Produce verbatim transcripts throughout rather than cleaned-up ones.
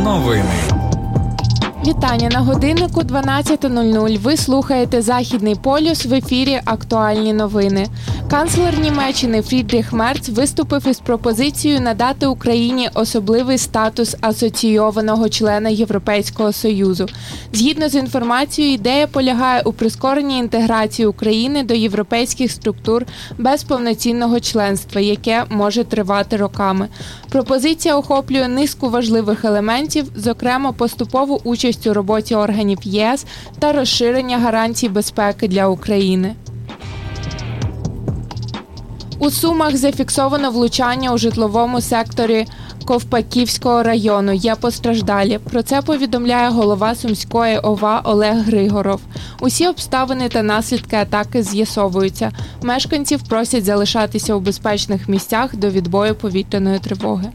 Новини. Вітання на годиннику дванадцята нуль нуль. Ви слухаєте «Західний полюс», в ефірі «Актуальні новини». Канцлер Німеччини Фрідріх Мерц виступив із пропозицією надати Україні особливий статус асоційованого члена Європейського Союзу. Згідно з інформацією, ідея полягає у прискоренні інтеграції України до європейських структур без повноцінного членства, яке може тривати роками. Пропозиція охоплює низку важливих елементів, зокрема поступову участь у роботі органів ЄС та розширення гарантій безпеки для України. У Сумах зафіксовано влучання у житловому секторі Ковпаківського району. Є постраждалі. Про це повідомляє голова Сумської ОВА Олег Григоров. Усі обставини та наслідки атаки з'ясовуються. Мешканців просять залишатися у безпечних місцях до відбою повітряної тривоги.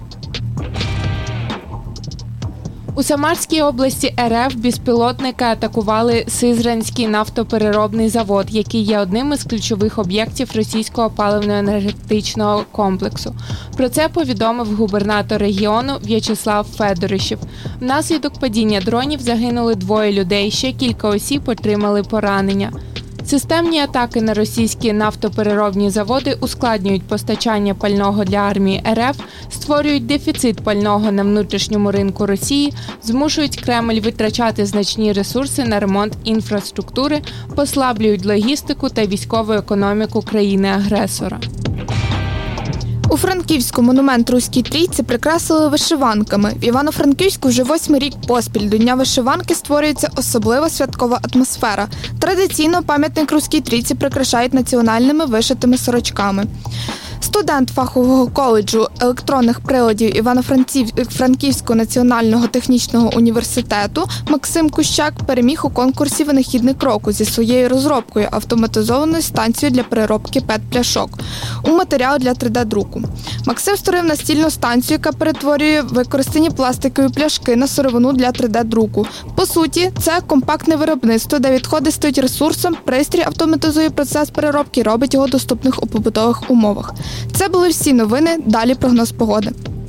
У Самарській області РФ безпілотники атакували Сизранський нафтопереробний завод, який є одним із ключових об'єктів російського паливно-енергетичного комплексу. Про це повідомив губернатор регіону В'ячеслав Федоришів. Внаслідок падіння дронів загинули двоє людей, ще кілька осіб отримали поранення. Системні атаки на російські нафтопереробні заводи ускладнюють постачання пального для армії РФ, створюють дефіцит пального на внутрішньому ринку Росії, змушують Кремль витрачати значні ресурси на ремонт інфраструктури, послаблюють логістику та військову економіку країни-агресора. У Франківську монумент Руській Трійці прикрасили вишиванками. В Івано-Франківську вже восьмий рік поспіль до Дня вишиванки створюється особлива святкова атмосфера. Традиційно пам'ятник Руській Трійці прикрашають національними вишитими сорочками. Студент фахового коледжу електронних приладів Івано-Франківського національного технічного університету Максим Кущак переміг у конкурсі «Винахідник року» зі своєю розробкою автоматизованої станції для переробки пет-пляшок у матеріал для три де-друку. Максим створив настільну станцію, яка перетворює використані пластикові пляшки на сировину для три де-друку. По суті, це компактне виробництво, де відходи стають ресурсом, пристрій автоматизує процес переробки і робить його доступним у побутових умовах. Це були всі новини, далі прогноз погоди.